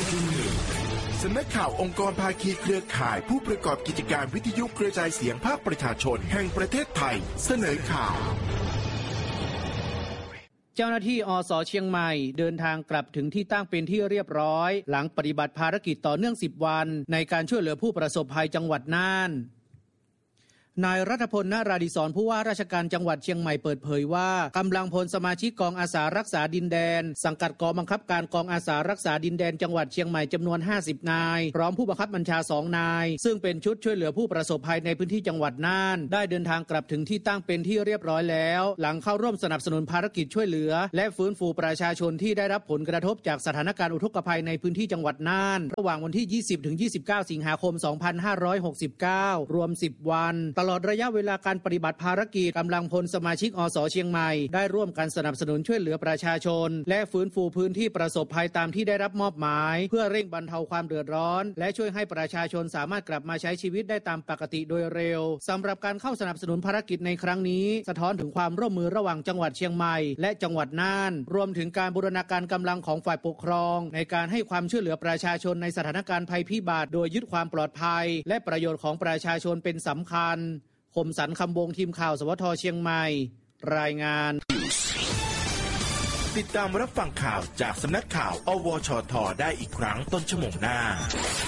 สำนักข่าวองค์กรภาคีเครือข่ายผู้ประกอบกิจการวิทยุกระจายเสียงภาคประชาชนแห่งประเทศไทยเสนอข่าวเจ้าหน้าที่อส.เชียงใหม่เดินทางกลับถึงที่ตั้งเป็นที่เรียบร้อยหลังปฏิบัติภารกิจต่อเนื่อง10 วันในการช่วยเหลือผู้ประสบภัยจังหวัดน่านนายรัฐพล นาราดิศรผู้ว่าราชการจังหวัดเชียงใหม่เปิดเผยว่ากำลังพลสมาชิกกองอาสารักษาดินแดนสังกัดกองบังคับการกองอาสารักษาดินแดนจังหวัดเชียงใหม่จำนวน50 นายพร้อมผู้บังคับบัญชา2 นายซึ่งเป็นชุดช่วยเหลือผู้ประสบภัยในพื้นที่จังหวัดน่านได้เดินทางกลับถึงที่ตั้งเป็นที่เรียบร้อยแล้วหลังเข้าร่วมสนับสนุนภารกิจช่วยเหลือและฟื้นฟูประชาชนที่ได้รับผลกระทบจากสถานการณ์อุทกภัยในพื้นที่จังหวัดน่านระหว่างวันที่ 20-29 สิงหาคม 2569 รวม 10 วันตลอดระยะเวลาการปฏิบัติภารกิจกำลังพลสมาชิกอส.เชียงใหม่ได้ร่วมกันสนับสนุนช่วยเหลือประชาชนและฟื้นฟูพื้นที่ประสบภัยตามที่ได้รับมอบหมายเพื่อเร่งบรรเทาความเดือดร้อนและช่วยให้ประชาชนสามารถกลับมาใช้ชีวิตได้ตามปกติโดยเร็วสำหรับการเข้าสนับสนุนภารกิจในครั้งนี้สะท้อนถึงความร่วมมือระหว่างจังหวัดเชียงใหม่และจังหวัดน่านรวมถึงการบูรณาการกำลังของฝ่ายปกครองในการให้ความช่วยเหลือประชาชนในสถานการณ์ภัยพิบัติโดยยึดความปลอดภัยและประโยชน์ของประชาชนเป็นสำคัญคมสันต์ คำวงทีมข่าวสวทเชียงใหม่รายงานติดตามรับฟังข่าวจากสำนักข่าวอวชท.ได้อีกครั้งต้นชั่วโมงหน้า